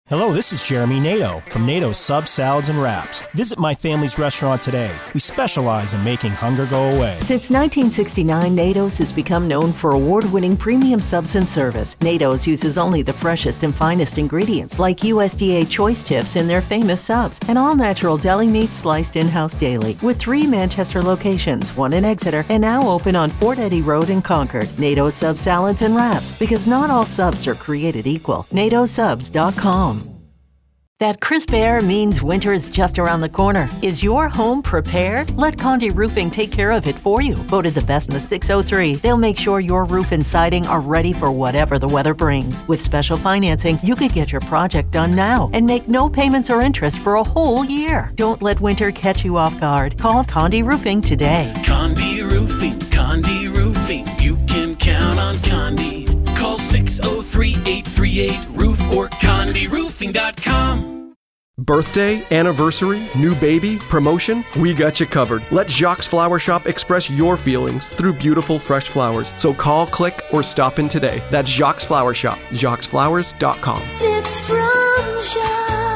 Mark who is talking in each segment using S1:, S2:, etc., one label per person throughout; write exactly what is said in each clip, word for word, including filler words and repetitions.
S1: Hello, this is Jeremy Nato from Nato Subs, Salads, and Wraps. Visit my family's restaurant today. We specialize in making hunger go away.
S2: Since nineteen sixty-nine, Nato's has become known for award-winning premium subs and service. Nato's uses only the freshest and finest ingredients, like U S D A choice tips in their famous subs, and all-natural deli meat sliced in-house daily. With three Manchester locations, one in Exeter, and now open on Fort Eddie Road in Concord. Nato's Subs, Salads, and Wraps, because not all subs are created equal. nato subs dot com. That crisp air means winter is just around the corner. Is your home prepared? Let Condi Roofing take care of it for you. Voted the best in the six oh three, they'll make sure your roof and siding are ready for whatever the weather brings. With special financing, you could get your project done now and make no payments or interest for a whole year. Don't let winter catch you off guard. Call Condi Roofing today.
S3: Condi Roofing, Condi Roofing. You can count on Condi. Call six oh three, eight three eight, roof or condi roofing dot com.
S4: Birthday, anniversary, new baby, promotion, we got you covered. Let Jacques Flower Shop express your feelings through beautiful fresh flowers. So call, click, or stop in today. That's Jacques Flower Shop, jacques flowers dot com.
S5: It's from Jacques.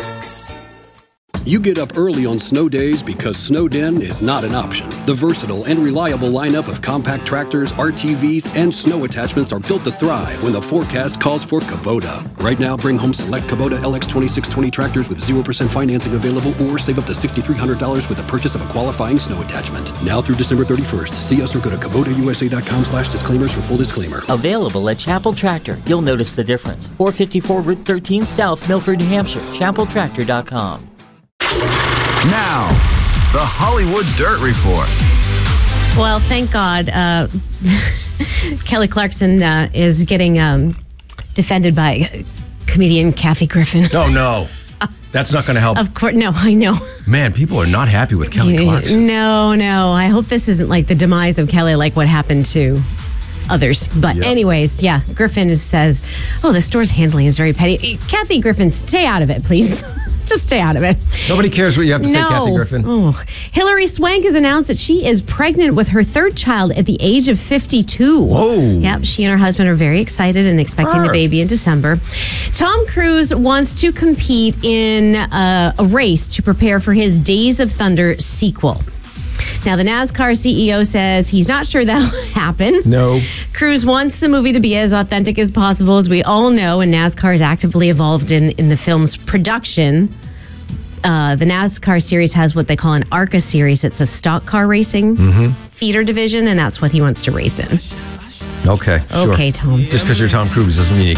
S6: You get up early on snow days because Snowden is not an option. The versatile and reliable lineup of compact tractors, R T Vs, and snow attachments are built to thrive when the forecast calls for Kubota. Right now, bring home select Kubota L X twenty-six twenty tractors with zero percent financing available, or save up to six thousand three hundred dollars with the purchase of a qualifying snow attachment. Now through December thirty-first. See us or go to Kubota U S A dot com slash disclaimers for full disclaimer.
S7: Available at Chapel Tractor. You'll notice the difference. four fifty-four Route thirteen South, Milford, New Hampshire. chapel tractor dot com.
S8: Now, the Hollywood Dirt Report.
S9: Well, thank God, uh, Kelly Clarkson uh, is getting um, defended by comedian Kathy Griffin.
S10: Oh, no. That's not going to help.
S9: Of course. No, I know.
S10: Man, people are not happy with Kelly Clarkson.
S9: No, no. I hope this isn't like the demise of Kelly, like what happened to others. But
S10: Yep.
S9: anyways, yeah, Griffin says, oh, the store's handling is very petty. Kathy Griffin, stay out of it, please. Just stay out of it.
S10: Nobody cares what you have to
S9: no.
S10: say, Kathy Griffin.
S9: Oh. Hillary Swank has announced that she is pregnant with her third child at the age of fifty-two.
S10: Whoa.
S9: Yep, she and her husband are very excited and expecting
S10: Her.
S9: the baby in December. Tom Cruise wants to compete in uh, a race to prepare for his Days of Thunder sequel. Now, the NASCAR C E O says he's not sure that'll happen.
S10: No.
S9: Cruise wants the movie to be as authentic as possible, as we all know, and NASCAR is actively involved in, in the film's production. Uh, the NASCAR series has what they call an ARCA series. It's a stock car racing
S10: Mm-hmm.
S9: feeder division, and that's what he wants to race in.
S10: Okay, sure.
S9: Okay, Tom.
S10: Just because you're Tom Cruise doesn't mean you